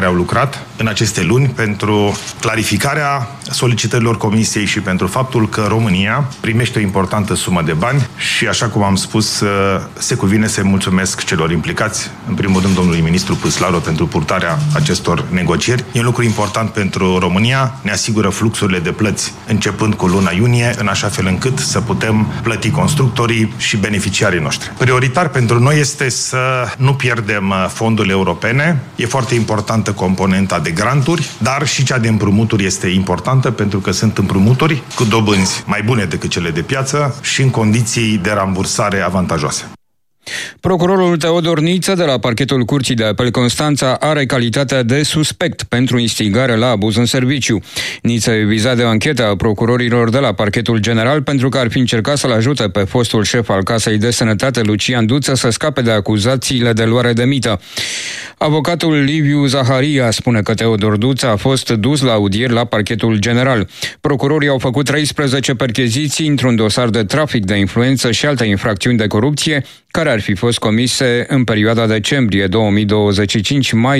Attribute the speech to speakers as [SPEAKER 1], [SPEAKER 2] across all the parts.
[SPEAKER 1] care au lucrat în aceste luni pentru clarificarea solicitărilor Comisiei și pentru faptul că România primește o importantă sumă de bani și, așa cum am spus, se cuvine să mulțumesc celor implicați, în primul rând domnului ministru Păslaru pentru purtarea acestor negocieri. E un lucru important pentru România, ne asigură fluxurile de plăți începând cu luna iunie, în așa fel încât să putem plăti constructorii și beneficiarii noștri. Prioritar pentru noi este să nu pierdem fondurile europene. E foarte importantă componenta de granturi, dar și cea de împrumuturi este importantă pentru că sunt împrumuturi cu dobânzi mai bune decât cele de piață și în condiții de rambursare avantajoase.
[SPEAKER 2] Procurorul Teodor Niță de la parchetul Curții de Apel Constanța are calitatea de suspect pentru instigare la abuz în serviciu. Niță e vizat de o anchetă a procurorilor de la parchetul general pentru că ar fi încercat să-l ajute pe fostul șef al Casei de Sănătate, Lucian Duță, să scape de acuzațiile de luare de mită. Avocatul Liviu Zaharia spune că Teodor Duță a fost dus la audieri la parchetul general. Procurorii au făcut 13 percheziții într-un dosar de trafic de influență și alte infracțiuni de corupție care ar fi fost comise în perioada decembrie 2025-mai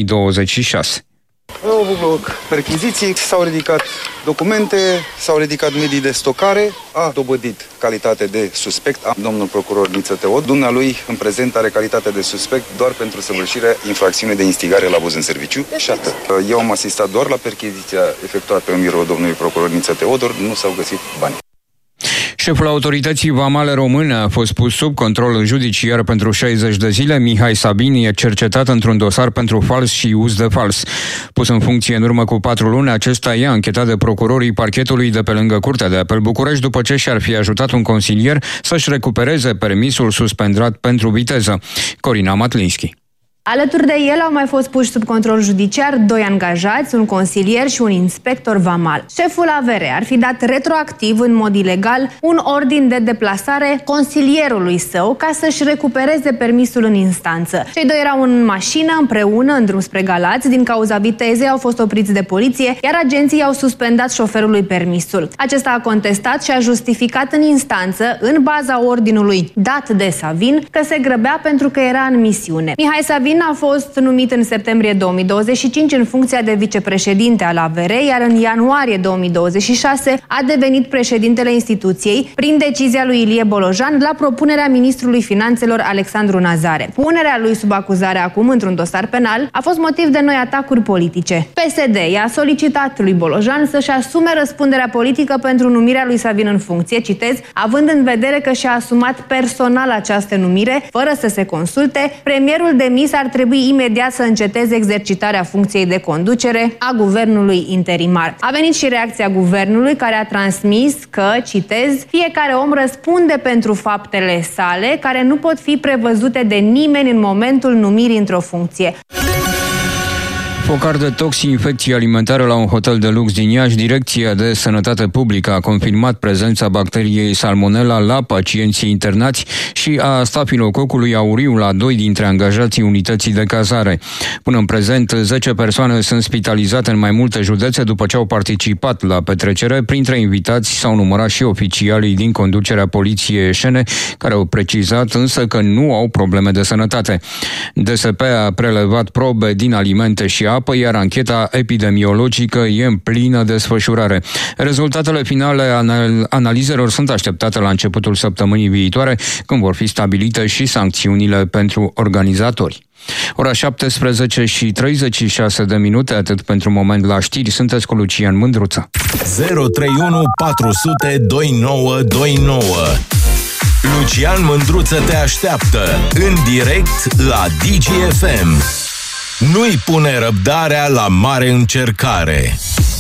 [SPEAKER 2] 2026.
[SPEAKER 3] Au avut loc perchiziții, s-au ridicat documente, s-au ridicat medii de stocare, a dobândit calitate de suspect domnul procuror Niță Teod. Dumnealui, în prezent, are calitate de suspect doar pentru săvârșirea infracțiunii de instigare la abuz în serviciu și atât. Eu am asistat doar la perchiziția efectuată în biroul domnului procuror Niță Teodor, nu s-au găsit bani.
[SPEAKER 2] Șeful autorității vamale române a fost pus sub control judiciar pentru 60 de zile. Mihai Sabin e cercetat într-un dosar pentru fals și uz de fals. Pus în funcție în urmă cu 4 luni, acesta e anchetat de procurorii parchetului de pe lângă Curtea de Apel București după ce și-ar fi ajutat un consilier să-și recupereze permisul suspendat pentru viteză. Corina Matlinski.
[SPEAKER 4] Alături de el au mai fost puși sub control judiciar 2 angajați, un consilier și un inspector vamal. Șeful AVR ar fi dat retroactiv, în mod ilegal, un ordin de deplasare consilierului său ca să-și recupereze permisul în instanță. Cei doi erau în mașină împreună în drum spre Galați. Din cauza vitezei au fost opriți de poliție, iar agenții au suspendat șoferului permisul. Acesta a contestat și a justificat în instanță, în baza ordinului dat de Savin, că se grăbea pentru că era în misiune. Mihai Savin a fost numit în septembrie 2025 în funcția de vicepreședinte al AVR, iar în ianuarie 2026 a devenit președintele instituției prin decizia lui Ilie Bolojan la propunerea ministrului finanțelor Alexandru Nazare. Punerea lui sub acuzare acum într-un dosar penal a fost motiv de noi atacuri politice. PSD i-a solicitat lui Bolojan să-și asume răspunderea politică pentru numirea lui Savin în funcție, citez, având în vedere că și-a asumat personal această numire, fără să se consulte, premierul demis ar trebui imediat să înceteze exercitarea funcției de conducere a guvernului interimar. A venit și reacția guvernului, care a transmis că, citez, fiecare om răspunde pentru faptele sale, care nu pot fi prevăzute de nimeni în momentul numirii într-o funcție.
[SPEAKER 2] Focar de toxinfecție alimentară la un hotel de lux din Iași. Direcția de Sănătate Publică a confirmat prezența bacteriei Salmonella la pacienții internați și a stafilococului auriu la 2 dintre angajații unității de cazare. Până în prezent, 10 persoane sunt spitalizate în mai multe județe după ce au participat la petrecere. Printre invitați s-au numărat și oficialii din conducerea Poliției Ieșene, care au precizat însă că nu au probleme de sănătate. DSP a prelevat probe din alimente și apă, iar ancheta epidemiologică e în plină desfășurare. Rezultatele finale analizelor sunt așteptate la începutul săptămânii viitoare, când vor fi stabilite și sancțiunile pentru organizatori. Ora 17 și 36 de minute, atât pentru moment la știri. Sunteți cu Lucian Mândruță.
[SPEAKER 5] 031 400 2929. Lucian Mândruță te așteaptă în direct la DGFM. Nu-i pune răbdarea la mare încercare.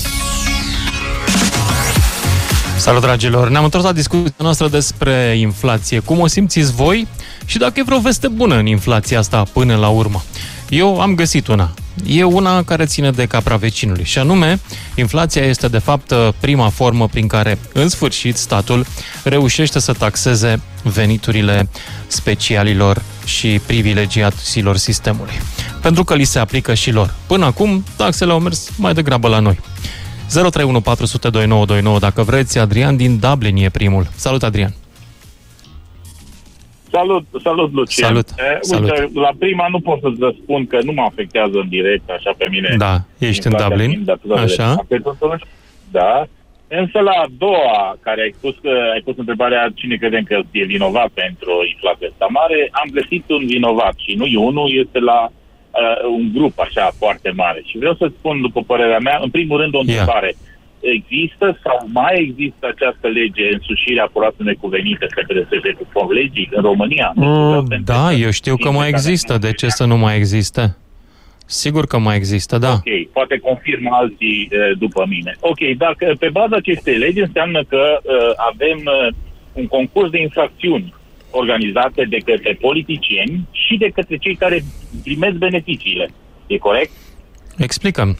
[SPEAKER 6] Salut, dragilor! Ne-am întors la discuția noastră despre inflație. Cum o simțiți voi și dacă e vreo veste bună în inflația asta până la urmă? Eu am găsit una. E una care ține de capra vecinului. Și anume, inflația este de fapt prima formă prin care, în sfârșit, statul reușește să taxeze veniturile specialilor și privilegiaților sistemului. Pentru că li se aplică și lor. Până acum, taxele au mers mai degrabă la noi. 031 400 2929, dacă vreți. Adrian din Dublin e primul. Salut, Adrian!
[SPEAKER 7] Salut, Lucian.
[SPEAKER 6] Salut.
[SPEAKER 7] Uite, la prima nu pot să-ți răspund că nu mă afectează în direct, așa pe mine.
[SPEAKER 6] Da, ești în Dublin, așa.
[SPEAKER 7] Da. Însă la a doua, care ai pus întrebarea cine credem că e vinovat pentru inflația asta mare, am găsit un vinovat și nu e unul, este la un grup așa foarte mare. Și vreau să spun, după părerea mea, în primul rând o întrebare. Există sau mai există această lege, însușirea apurată necuvenită către SJ conform legii în România?
[SPEAKER 6] Da, eu știu că mai există. De ce să nu mai existe? Sigur că mai există, da.
[SPEAKER 7] Ok, poate confirmă alții după mine. Ok, dacă pe baza acestei legi înseamnă că avem un concurs de infracțiuni organizate de către politicieni și de către cei care primesc beneficiile. E corect?
[SPEAKER 6] Explicăm.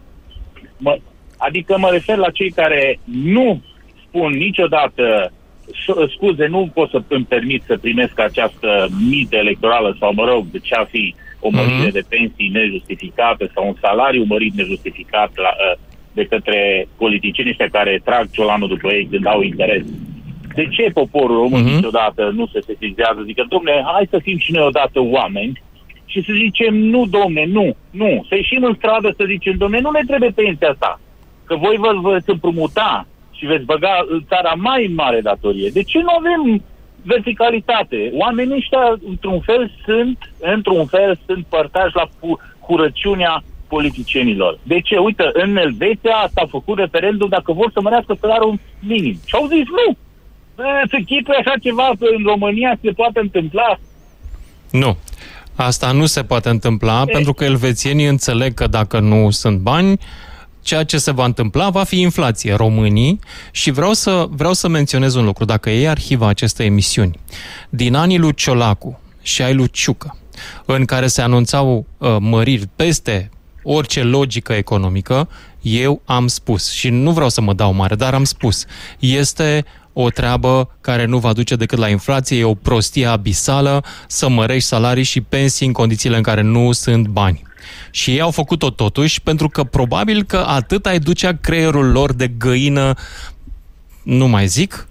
[SPEAKER 7] Adică mă refer la cei care nu spun niciodată scuze, nu pot să îmi permit să primesc această mită electorală sau, mă rog, de ce-a fi o mărire de pensii nejustificată sau un salariu mărit nejustificat de către politicienii ăștia care trag ciolanul după ei când au interes. De ce poporul român niciodată nu se sesizează? Zică, dom'le, hai să fim și noi odată oameni și să zicem, nu, dom'le, nu. Să ieșim în stradă să zicem, dom'le, nu ne trebuie pensia asta. Că voi vă veți împrumuta și veți băga în țara mai mare datorie. De ce nu avem verticalitate? Oamenii ăștia, într-un fel, sunt părtași la curăciunea politicienilor. De ce? Uite, în Elveția s-a făcut referendum dacă vor să mărească salariul minim. Și au zis nu. Să chipui așa ceva în România se poate întâmpla?
[SPEAKER 6] Nu. Asta nu se poate întâmpla pentru că elvețienii înțeleg că dacă nu sunt bani, ceea ce se va întâmpla va fi inflație. Românii, și vreau să menționez un lucru, dacă iei arhiva acestei emisiuni, din anii lui Ciolacu și ai lui Ciucă, în care se anunțau măriri peste orice logică economică, eu am spus, și nu vreau să mă dau mare, dar am spus, este o treabă care nu va duce decât la inflație, e o prostie abisală să mărești salarii și pensii în condițiile în care nu sunt bani. Și ei au făcut-o totuși, pentru că probabil că atât ai ducea creierul lor de găină, nu mai zic,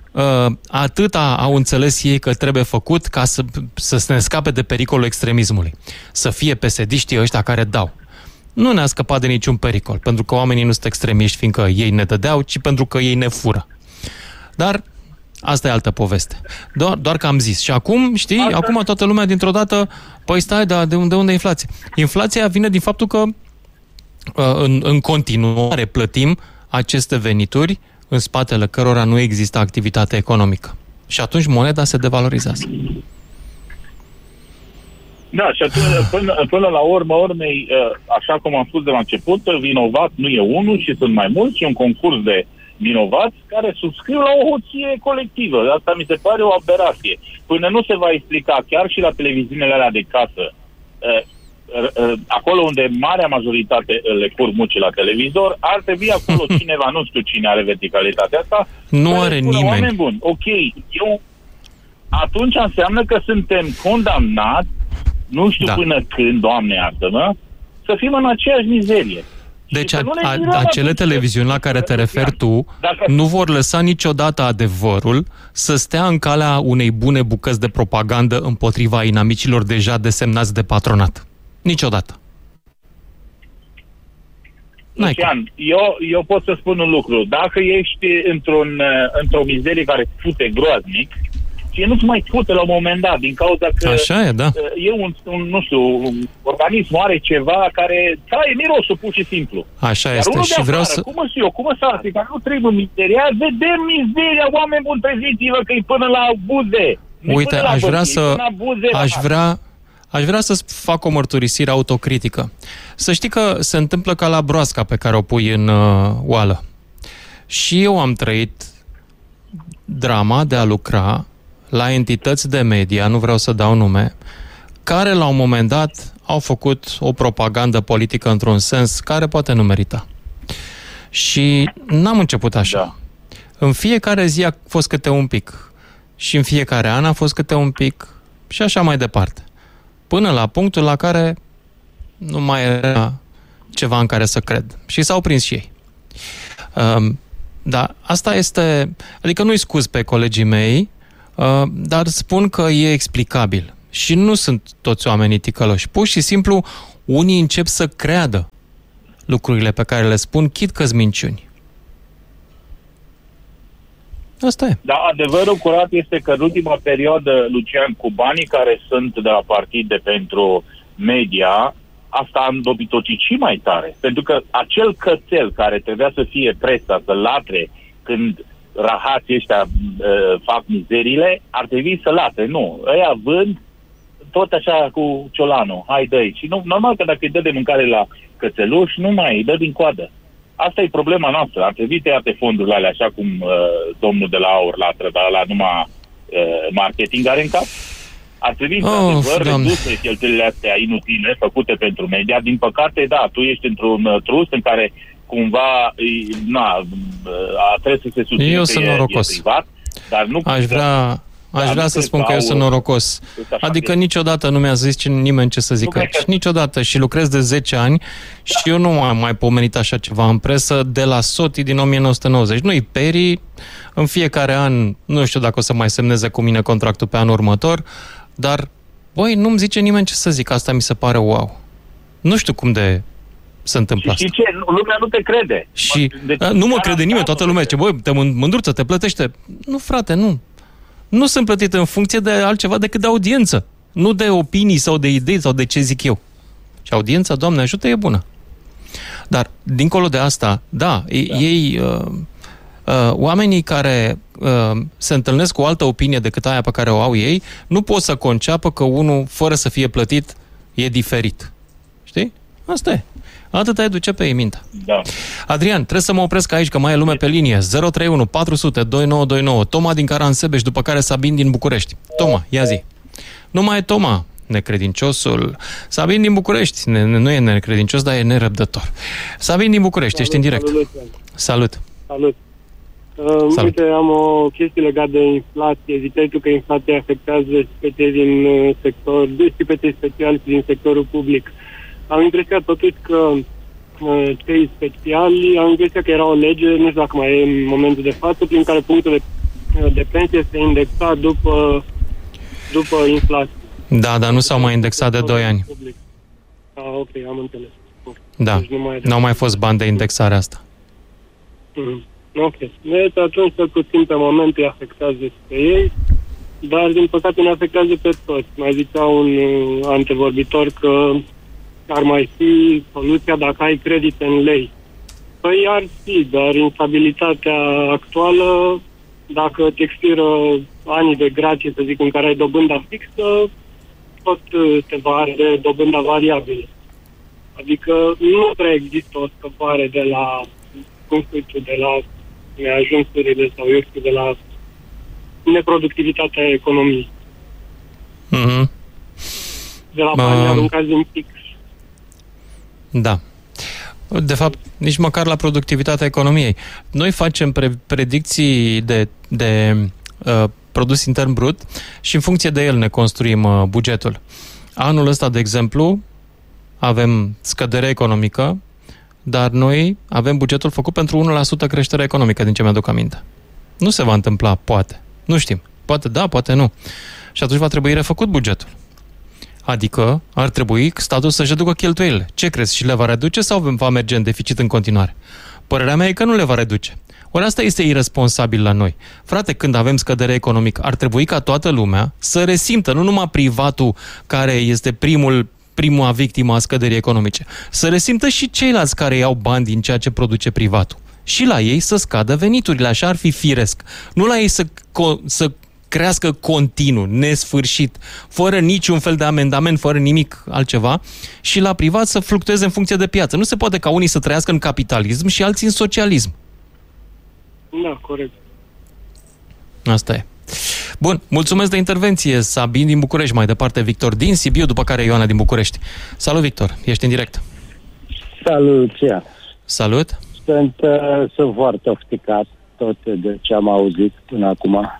[SPEAKER 6] atâta au înțeles ei că trebuie făcut ca să ne scape de pericolul extremismului. Să fie PSD-știi ăștia care dau. Nu ne-a scăpat de niciun pericol, pentru că oamenii nu sunt extremiști fiindcă ei ne dădeau, ci pentru că ei ne fură. Dar asta e altă poveste. Doar că am zis. Și acum, știi, acum toată lumea dintr-o dată, păi stai, dar de unde e inflația? Inflația vine din faptul că în continuare plătim aceste venituri în spatele cărora nu există activitate economică. Și atunci moneda se devalorizează.
[SPEAKER 7] Da, și atunci, până la urmei, așa cum am spus de la început, vinovat nu e unul, și sunt mai mulți, și un concurs de vinovați care subscriu la o hoție colectivă. Asta mi se pare o aberație. Până nu se va explica chiar și la televiziunile alea de casă, acolo unde marea majoritate le curg muci la televizor, ar trebui acolo cineva, nu știu cine are verticalitatea asta,
[SPEAKER 6] nu are nimeni.
[SPEAKER 7] Oameni buni, ok, atunci înseamnă că suntem condamnați, nu știu până când, Doamne iartă-mă, să fim în aceeași mizerie.
[SPEAKER 6] Deci acele televiziuni la care te referi tu nu vor lăsa niciodată adevărul să stea în calea unei bune bucăți de propagandă împotriva inamicilor deja desemnați de patronat. Niciodată.
[SPEAKER 7] Lucian, eu pot să spun un lucru. Dacă ești într-o mizerie care fute groaznic, și nu-ți mai fute la un moment dat, din cauza că
[SPEAKER 6] așa e, da.
[SPEAKER 7] E un organismul are ceva care taie mirosul pur și simplu.
[SPEAKER 6] Așa este. Și
[SPEAKER 7] afară,
[SPEAKER 6] vreau să...
[SPEAKER 7] Cum să arate? Că nu trebuie mizeria, vedem mizeria, oameni buni, treziți-vă că e până la buze.
[SPEAKER 6] Uite, aș vrea să fac o mărturisire autocritică. Să știi că se întâmplă ca la broasca pe care o pui în oală. Și eu am trăit drama de a lucra la entități de media, nu vreau să dau nume, care la un moment dat au făcut o propagandă politică într-un sens care poate nu merita. Și n-am început așa. Da. În fiecare zi a fost câte un pic. Și în fiecare an a fost câte un pic. Și așa mai departe. Până la punctul la care nu mai era ceva în care să cred. Și s-au prins și ei. Da, asta este... Adică nu-i scuz pe colegii mei, Dar spun că e explicabil. Și nu sunt toți oamenii ticăloși. Pur și simplu, unii încep să creadă lucrurile pe care le spun, chit că-s minciuni. Asta e.
[SPEAKER 7] Dar adevărul curat este că în ultima perioadă, Lucian, cu banii care sunt de la partide pentru media, asta a îndobitocit și mai tare. Pentru că acel cățel care trebuia să fie presa, să latre când rahații ăștia fac mizerile, ar trebui să latre. Nu. Ăia vând tot așa cu ciolanul. Hai, dă-i. Și nu, normal că dacă îi dă de mâncare la cățeluș, nu mai îi dă din coadă. Asta e problema noastră. Ar trebui tăiate fondurile alea, așa cum domnul de la AUR latră, dar la numai marketing are în cap. Ar trebui să reduse cheltuielile astea inutile făcute pentru media. Din păcate, da, tu ești într-un trust în care cumva trebuie să se susține că e privat, dar nu...
[SPEAKER 6] Aș vrea să spun că eu sunt norocos. Adică niciodată nu mi-a zis nimeni ce să zică aici. Niciodată. Și lucrez de 10 ani și eu nu am mai pomenit așa ceva în presă de la Soti din 1990. Nu-i Peri, în fiecare an, nu știu dacă o să mai semneze cu mine contractul pe anul următor, dar, băi, nu-mi zice nimeni ce să zic. Asta mi se pare wow. Nu știu cum de se întâmplă asta.
[SPEAKER 7] Și ce? Lumea nu te crede.
[SPEAKER 6] Și nu mă crede nimeni. Toată lumea zice, băi, Mândruță, te plătește. Nu, frate, nu. Nu sunt plătit în funcție de altceva decât de audiență. Nu de opinii sau de idei sau de ce zic eu. Și audiența, Doamne ajută, e bună. Dar, dincolo de asta, ei, oamenii care se întâlnesc cu o altă opinie decât aia pe care o au ei, nu pot să conceapă că unul, fără să fie plătit, e diferit. Știi? Asta e. Atâta e duce pe ei mintea.
[SPEAKER 7] Da.
[SPEAKER 6] Adrian, trebuie să mă opresc aici, că mai e lume pe linie. 031 400 2929. Toma din Caransebeș, după care Sabin din București. Toma, ia zi. Nu mai e Toma, necredinciosul. Sabin din București, nu e necredincios, dar e nerăbdător. Sabin din București, ești în direct.
[SPEAKER 8] Salut. Uite, am o chestie legată de inflație. Ziceai tu că inflația afectează și pe din sector, și pe speciali din sectorul public. Am impresia totuși că cei speciali, am impresia că era o lege, nu știu dacă mai e în momentul de față, prin care punctul de pensie se indexa după inflație.
[SPEAKER 6] Da, dar nu s-au mai indexat de 2 ani.
[SPEAKER 8] Ok, am înțeles.
[SPEAKER 6] Da, deci n-au mai fost bani de indexare asta.
[SPEAKER 8] Ok. Deci atunci, cel puțin pe moment îi afectează pe ei, dar din păcate ne afectează pe toți. Mai zicea un antevorbitor că ar mai fi soluția dacă ai credite în lei. Păi ar fi, dar instabilitatea actuală, dacă îți expiră anii de grație, să zic, în care ai dobânda fixă, tot te va arde dobânda variabilă. Adică nu prea există o scăpare de la, cum spui tu, de la neajunsurile sau, eu știu, de la neproductivitatea economiei.
[SPEAKER 6] Mm-hmm.
[SPEAKER 8] De la banii aruncați în fix.
[SPEAKER 6] Da. De fapt, nici măcar la productivitatea economiei. Noi facem predicții de produs intern brut și în funcție de el ne construim bugetul. Anul ăsta, de exemplu, avem scădere economică, dar noi avem bugetul făcut pentru 1% creștere economică, din ce mi-aduc aminte. Nu se va întâmpla, poate. Nu știm. Poate da, poate nu. Și atunci va trebui refăcut bugetul. Adică ar trebui statul să-și reducă cheltuielile. Ce crezi? Și le va reduce sau va merge în deficit în continuare? Părerea mea e că nu le va reduce. Ori asta este irresponsabil la noi. Frate, când avem scădere economică, ar trebui ca toată lumea să resimtă, nu numai privatul care este prima victimă a scăderii economice, să resimtă și ceilalți care iau bani din ceea ce produce privatul. Și la ei să scadă veniturile, așa ar fi firesc. Nu la ei să crească continuu, nesfârșit, fără niciun fel de amendament, fără nimic altceva, și la privat să fluctueze în funcție de piață. Nu se poate ca unii să trăiască în capitalism și alții în socialism.
[SPEAKER 8] Da, corect.
[SPEAKER 6] Asta e. Bun, mulțumesc de intervenție, Sabin din București, mai departe Victor din Sibiu, după care Ioana din București. Salut, Victor, ești în direct.
[SPEAKER 9] Salut, Cia.
[SPEAKER 6] Salut.
[SPEAKER 9] Sunt foarte ofticat tot de ce am auzit până acum.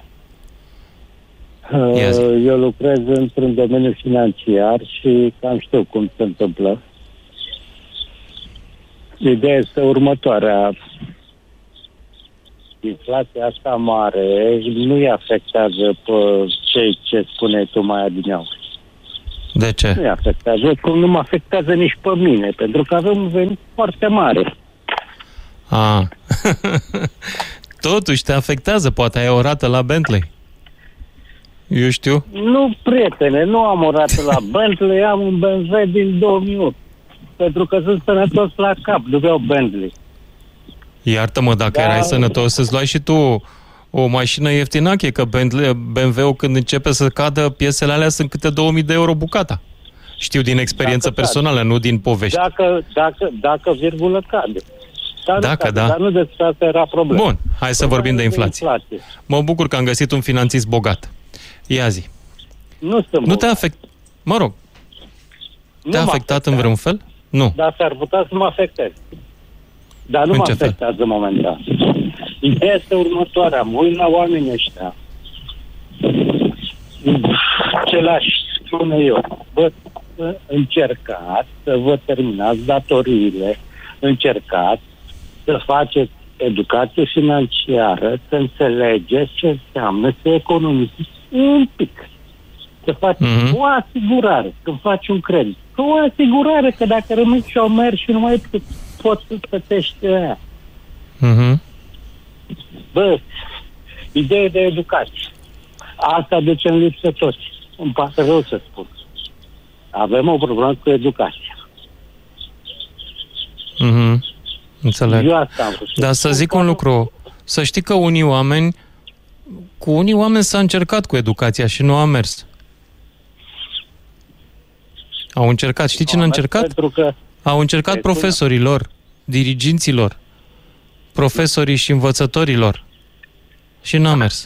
[SPEAKER 9] Eu lucrez într-un domeniu financiar și cam știu cum se întâmplă. Ideea este următoarea. inflația asta mare nu-i afectează pe cei ce spune tu mai adineauri.
[SPEAKER 6] De ce?
[SPEAKER 9] Nu-i afectează, cum nu mă afectează nici pe mine, pentru că avem un venit foarte mare.
[SPEAKER 6] Totuși te afectează, poate ai o rată la Bentley. Eu știu.
[SPEAKER 9] Nu, prietene, nu am o rată la Bentley, am un BMW din 2008. Pentru că sunt sănătos la cap, nu vreau Bentley.
[SPEAKER 6] Iartă-mă, dacă erai sănătos, să-ți luai și tu o mașină ieftinache, că BMW-ul când începe să cadă, piesele alea sunt câte 2000 de euro bucata. Știu din experiență personală, nu din povești.
[SPEAKER 9] Dacă virgulă cade. Dar nu de asta era problema.
[SPEAKER 6] Bun, hai să vorbim de inflație. Mă bucur că am găsit un finanțist bogat. Ia zi. Nu te afectează. Mă rog. Te-a afectat în vreun fel? Nu.
[SPEAKER 9] Dar s-ar putea să mă afecteze. Dar nu mă afectează momentan. Ideea este următoarea. Mă uit la oamenii ăștia. Ce l-aș spune eu? Bă, încercați să vă terminați datoriile. Încercați să faceți educație financiară, să înțelegeți ce înseamnă să economisiți un pic. Să faci o asigurare când faci un credit. O asigurare că dacă rămâi șomer și nu mai poți să plătești aia. Bă, idee de educație. Asta de ce în lipsă toți. Îmi pasă rău să spun. Avem o problemă cu educația.
[SPEAKER 6] Înțeleg. Dar să zic un lucru. Să știi că cu unii oameni s-a încercat cu educația și nu a mers. Au încercat. Știi cine a încercat? Au încercat profesorilor, diriginților, profesorii și învățătorilor. Și n-a mers.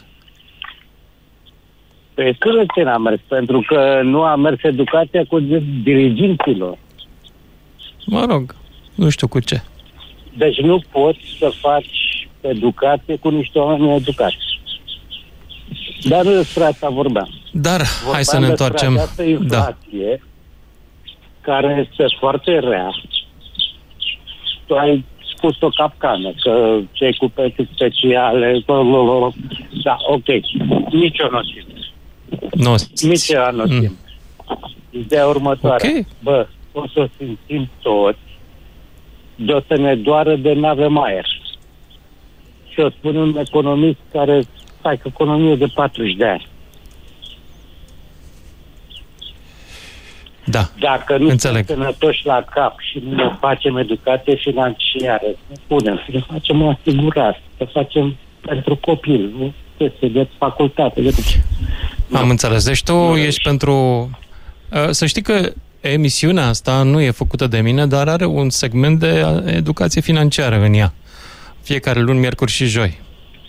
[SPEAKER 9] Pe cât ce n-a mers? Pentru că nu a mers educația cu diriginților.
[SPEAKER 6] Mă rog, nu știu cu ce.
[SPEAKER 9] Deci nu poți să faci educație cu niște oameni educați. Dar nu despre asta vorbeam.
[SPEAKER 6] Dar hai să ne întoarcem.
[SPEAKER 9] Această inflație care este foarte rea. Tu ai spus o capcană, că cei cu pensii speciale, da, ok, nici eu nu simt. Nici eu nu simt. Ideea următoare. Okay. Bă, o să simțim toți de o să ne doară de n-avem aer. Și o spune un economist care fac economie de 40 de ani.
[SPEAKER 6] Da,
[SPEAKER 9] dacă nu suntem sănătoși la cap și nu ne facem educație financiară, ne punem să ne facem o asigurare, să facem pentru copil, nu chestii de facultate.
[SPEAKER 6] Am înțeles. Deci tu ești pentru... Să știi că emisiunea asta nu e făcută de mine, dar are un segment de educație financiară în ea. Fiecare luni, miercuri și joi.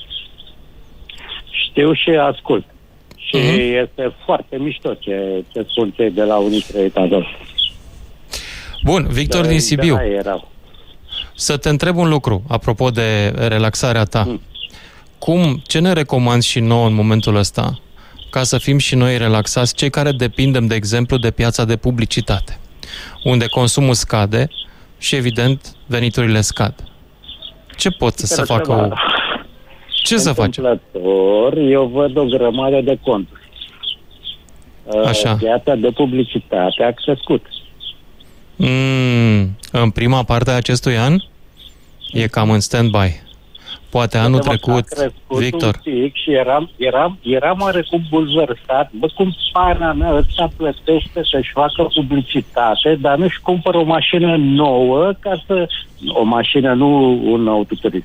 [SPEAKER 9] Știu și ascult. Și este foarte mișto ce spun cei de la Unicreditador.
[SPEAKER 6] Bun, Victor din Sibiu. Să te întreb un lucru, apropo de relaxarea ta. Ce ne recomanzi și nouă în momentul ăsta, ca să fim și noi relaxați, cei care depindem, de exemplu, de piața de publicitate, unde consumul scade și, evident, veniturile scad? Ce pot să facă Ce să facem?
[SPEAKER 9] Eu văd o grămadă de conturi.
[SPEAKER 6] Așa.
[SPEAKER 9] Piața de publicitate a crescut.
[SPEAKER 6] În prima parte a acestui an e cam în stand-by. Poate anul trecut, Victor.
[SPEAKER 9] Și eram oarecum bulversat. Bă, cum pana mea ăsta plătește să-și facă publicitate, dar nu-și cumpără o mașină nouă, o mașină, nu un autoturism.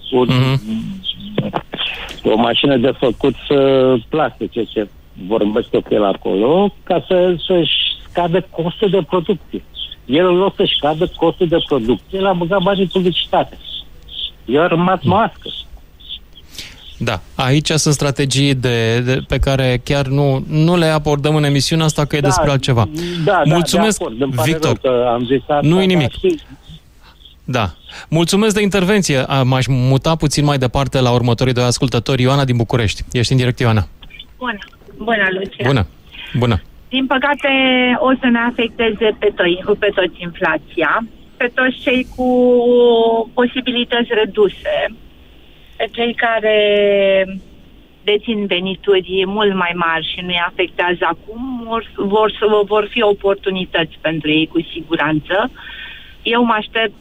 [SPEAKER 9] O mașină de făcut plastice, ce vorbesc eu pe el acolo, ca să-și scadă costul de producție. El, în loc să-și scadă costul de producție, l-a băgat banii în publicitate. Eu am rămas mască.
[SPEAKER 6] Da, aici sunt strategii pe care chiar nu le abordăm în emisiunea asta, că e despre altceva. Mulțumesc, Victor. Nu-i nimic. Da. Mulțumesc de intervenție. M-aș muta puțin mai departe la următorii doi ascultători. Ioana din București. Ești în direct, Ioana.
[SPEAKER 10] Bună, Lucian.
[SPEAKER 6] Bună.
[SPEAKER 10] Din păcate, o să ne afecteze pe toți inflația, pe toți cei cu posibilități reduse. pe cei care dețin venituri mult mai mari și nu-i afectează acum, vor fi oportunități pentru ei cu siguranță. Eu mă aștept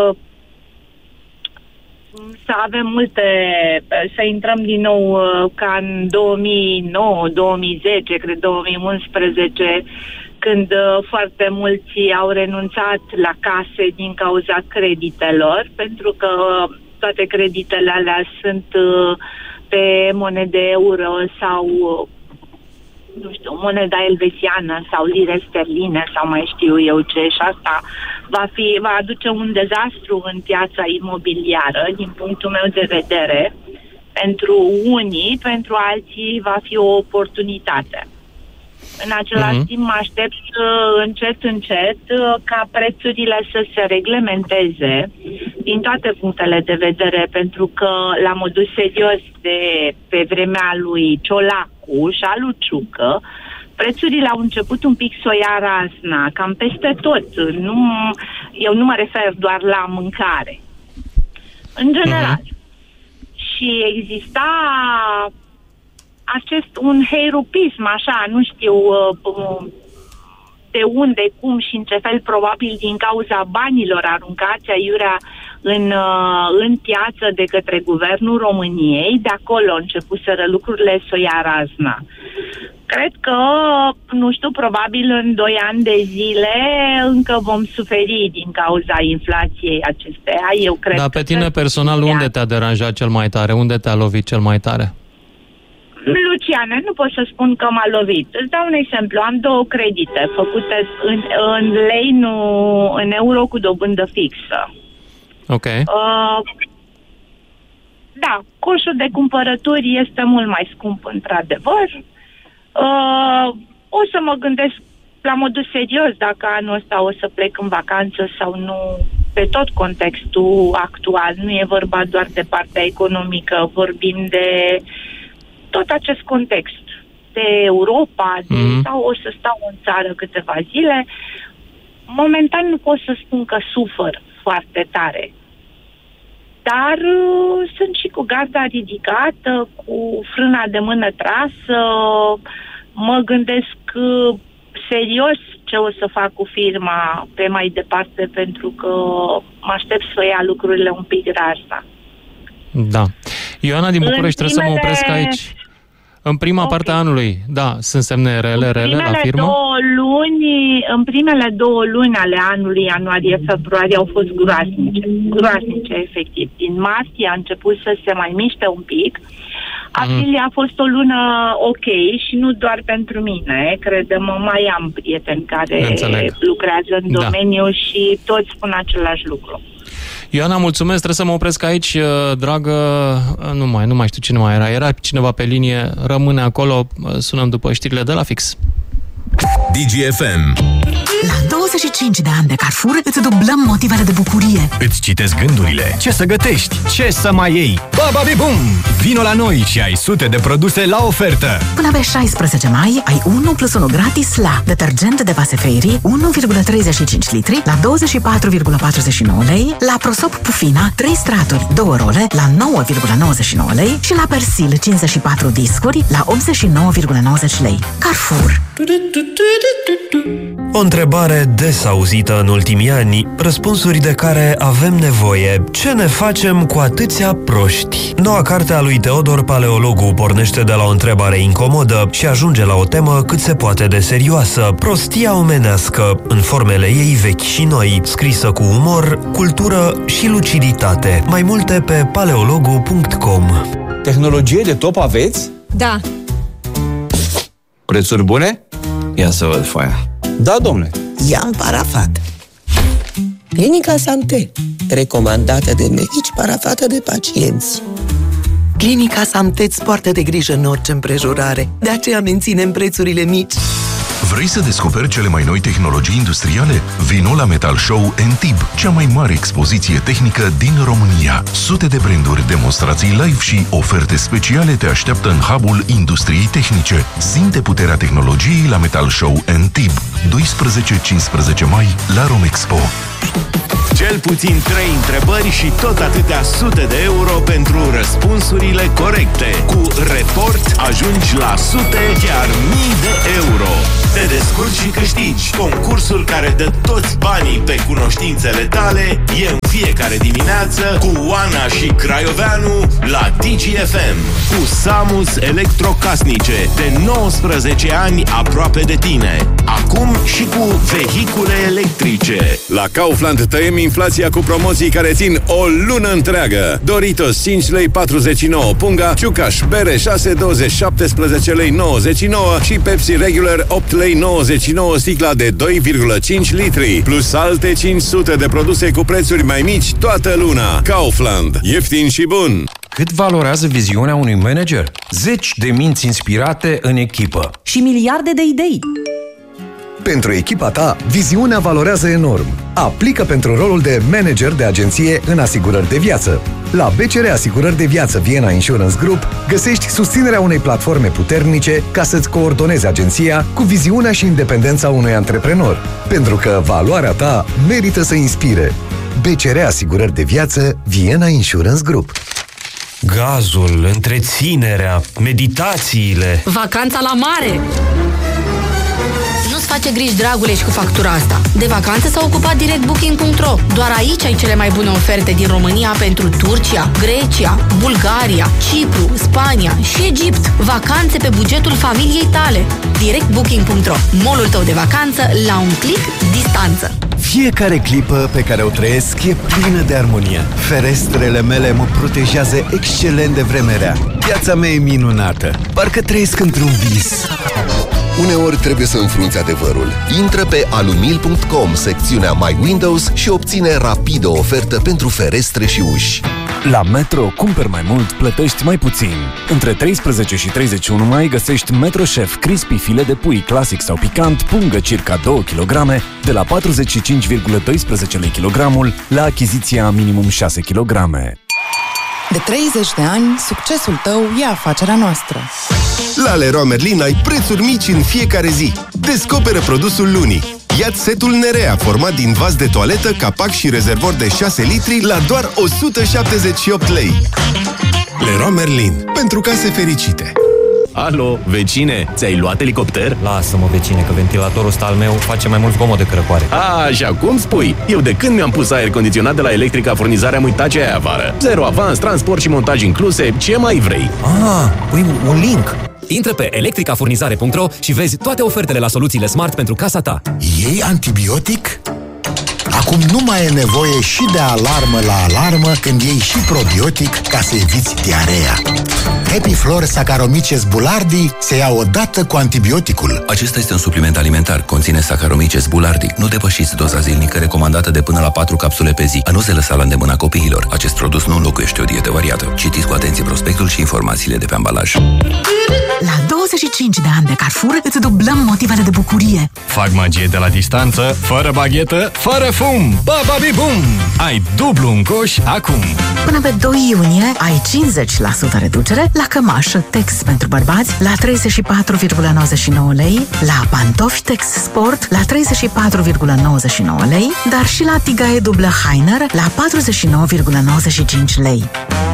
[SPEAKER 10] să avem să intrăm din nou ca în 2009, 2010, cred 2011, când foarte mulți au renunțat la case din cauza creditelor, pentru că toate creditele alea sunt pe monede euro sau, nu știu, moneda elvețiană sau lire sterline sau mai știu eu ce, și asta va aduce un dezastru în piața imobiliară, din punctul meu de vedere. Pentru unii, pentru alții va fi o oportunitate. În același timp mă aștept încet ca prețurile să se reglementeze din toate punctele de vedere, pentru că la modul serios de pe vremea lui Ciolacu și a lui Ciucă, prețurile au început un pic să o ia razna, cam peste tot. Eu nu mă refer doar la mâncare. În general. Și exista un heirupism, așa, nu știu de unde, cum și în ce fel, probabil din cauza banilor aruncați aiurea în piață de către Guvernul României. De acolo începuseră lucrurile să o ia razna. Cred că, nu știu, probabil în 2 ani de zile încă vom suferi din cauza inflației acesteia. Eu cred
[SPEAKER 6] pe tine personal, unde te-a deranjat cel mai tare? Unde te-a lovit cel mai tare?
[SPEAKER 10] Luciane, nu pot să spun că m-a lovit. Îți dau un exemplu. Am 2 credite făcute în lei, nu în euro, cu dobândă fixă.
[SPEAKER 6] Ok.
[SPEAKER 10] Da, coșul de cumpărături este mult mai scump, într-adevăr. O să mă gândesc la modul serios dacă anul ăsta o să plec în vacanță sau nu, pe tot contextul actual. Nu e vorba doar de partea economică, vorbim de tot acest context, de Europa, sau o să stau în țară câteva zile. Momentan nu pot să spun că sufăr foarte tare, dar sunt și cu garda ridicată, cu frâna de mână trasă, mă gândesc serios ce o să fac cu firma pe mai departe, pentru că mă aștept să ia lucrurile un pic razna.
[SPEAKER 6] Da. Ioana din București, trebuie să mă opresc aici. În prima parte a anului, da, sunt semne rele la firmă?
[SPEAKER 10] În primele 2 luni ale anului, ianuarie-februarie, au fost groaznice, efectiv. Din martie a început să se mai miște un pic. Aprilie a fost o lună ok și nu doar pentru mine. Crede-mă, mai am prieteni care lucrează în domeniu și toți spun același lucru.
[SPEAKER 6] Ioana, mulțumesc, trebuie să mă opresc aici, dragă, nu mai știu cine mai era. Era cineva pe linie, rămâne acolo, sunăm după știrile de la fix.
[SPEAKER 5] DGFM.
[SPEAKER 11] La 25 de ani de Carrefour îți dublăm motivele de bucurie.
[SPEAKER 12] Îți citesc gândurile. Ce să gătești? Ce să mai iei? Bababibum! Vino la noi și ai sute de produse la ofertă.
[SPEAKER 11] Până pe 16 mai ai 1 plus 1 gratis la detergent de vase Fairy 1,35 litri la 24,49 lei, la prosop Pufina 3 straturi 2 role la 9,99 lei și la Persil 54 discuri la 89,90 lei. Carrefour.
[SPEAKER 13] O întrebare des auzită în ultimii ani, răspunsuri de care avem nevoie. Ce ne facem cu atâția proști? Noua carte a lui Teodor Paleologu pornește de la o întrebare incomodă și ajunge la o temă cât se poate de serioasă. Prostia omenească, în formele ei vechi și noi, scrisă cu umor, cultură și luciditate. Mai multe pe paleologu.com.
[SPEAKER 14] Tehnologie de top aveți?
[SPEAKER 15] Da.
[SPEAKER 14] Prețuri bune? Ia să văd foaia. Da, domnule.
[SPEAKER 16] I-am parafat. Clinica Santé, recomandată de medici, parafată de pacienți. Clinica Santé îți poartă de grijă în orice împrejurare. De aceea menținem prețurile mici.
[SPEAKER 17] Vrei să descoperi cele mai noi tehnologii industriale? Vino la Metal Show NTIB, cea mai mare expoziție tehnică din România. Sute de branduri, demonstrații live și oferte speciale te așteaptă în hub-ul industriei tehnice. Simte puterea tehnologiei la Metal Show NTIB. 12-15 mai la Romexpo.
[SPEAKER 12] Cel puțin 3 întrebări și tot atâtea sute de euro pentru răspunsurile corecte. Cu Report ajungi la sute, chiar mii de euro. Te descurci și câștigi. Concursul care dă toți banii pe cunoștințele tale e în fiecare dimineață cu Oana și Craioveanu la DGFM. Cu Samus Electrocasnice, de 19 ani aproape de tine. Acum și cu vehicule electrice.
[SPEAKER 15] La Kaufland tăiem inflația cu promoții care țin o lună întreagă. Doritos 5 lei 49 punga, Ciucaș bere 6,20 17 lei 99 și Pepsi Regular 8 lei 99 sticla de 2,5 litri. Plus alte 500 de produse cu prețuri mai mici toată luna. Kaufland. Ieftin și bun.
[SPEAKER 18] Cât valorează viziunea unui manager? 10 de minți inspirate în echipă.
[SPEAKER 19] Și miliarde de idei.
[SPEAKER 20] Pentru echipa ta, viziunea valorează enorm. Aplică pentru rolul de manager de agenție în asigurări de viață. La BCR Asigurări de Viață Vienna Insurance Group găsești susținerea unei platforme puternice ca să-ți coordonezi agenția cu viziunea și independența unui antreprenor. Pentru că valoarea ta merită să inspire. BCR Asigurări de Viață Vienna Insurance Group.
[SPEAKER 13] Gazul, întreținerea, meditațiile.
[SPEAKER 19] Vacanța la mare! Nu-ți face griji, dragule, și cu factura asta. De vacanțe s-a ocupat direct Booking.ro. Doar aici ai cele mai bune oferte din România pentru Turcia, Grecia, Bulgaria, Cipru, Spania și Egipt. Vacanțe pe bugetul familiei tale. Direct Booking.ro. Mall-ul tău de vacanță la un click distanță.
[SPEAKER 21] Fiecare clipă pe care o trăiesc e plină de armonie. Ferestrele mele mă protejează excelent de vreme rea. Viața mea e minunată. Parcă trăiesc într-un vis.
[SPEAKER 22] Uneori trebuie să înfrunți adevărul. Intră pe alumil.com, secțiunea My Windows și obține rapid o ofertă pentru ferestre și uși.
[SPEAKER 23] La Metro, cumperi mai mult, plătești mai puțin. Între 13 și 31 mai găsești Metro Chef Crispy file de pui clasic sau picant, pungă circa 2 kg, de la 45,12 lei kilogramul, la achiziția minimum 6 kg.
[SPEAKER 24] De 30 de ani, succesul tău e afacerea noastră.
[SPEAKER 25] La Leroy Merlin ai prețuri mici în fiecare zi. Descoperă produsul lunii. Ia-ți setul Nerea, format din vas de toaletă, capac și rezervor de 6 litri la doar 178 lei. Leroy Merlin. Pentru case fericite.
[SPEAKER 12] Alo, vecine, ți-ai luat elicopter?
[SPEAKER 26] Lasă-mă, vecine, că ventilatorul ăsta al meu face mai mult zgomot decât răcoare.
[SPEAKER 12] Așa cum spui? Eu de când mi-am pus aer condiționat de la Electrica Furnizare am uitat ce ai afară. Zero avans, transport și montaj incluse, ce mai vrei?
[SPEAKER 26] Păi un link. Intră pe electricafurnizare.ro și vezi toate ofertele la soluțiile smart pentru casa ta.
[SPEAKER 27] Iei antibiotic? Acum nu mai e nevoie și de alarmă la alarmă când iei și probiotic ca să eviți diarea. Happy Flor Saccharomyces boulardii se ia odată cu antibioticul.
[SPEAKER 28] Acesta este un supliment alimentar. Conține Saccharomyces boulardii. Nu depășiți doza zilnică recomandată de până la 4 capsule pe zi. A nu se lăsa la îndemâna copiilor. Acest produs nu înlocuiește o dietă variată. Citiți cu atenție prospectul și informațiile de pe ambalaj.
[SPEAKER 11] La 25 de ani de Carrefour îți dublăm motivele de bucurie.
[SPEAKER 12] Fac magie de la distanță, fără baghetă, fără fum. Ba-ba-bi-bum! Ai dublu în coș acum.
[SPEAKER 11] Până pe 2 iunie ai 50% reducere la cămașă Tex pentru bărbați la 34,99 lei, la pantofi Tex Sport la 34,99 lei, dar și la tigaie dublă Hainer la 49,95 lei.